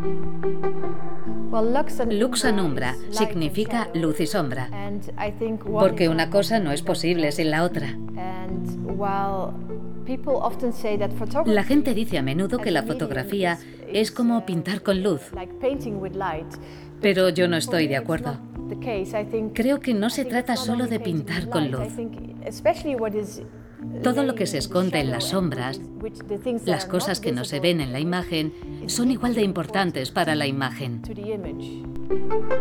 Lux and umbra significa luz y sombra, porque una cosa no es posible sin la otra. La gente dice a menudo que la fotografía es como pintar con luz, pero yo no estoy de acuerdo. Creo que no se trata solo de pintar con luz. Todo lo que se esconde en las sombras, las cosas que no se ven en la imagen, son igual de importantes para la imagen.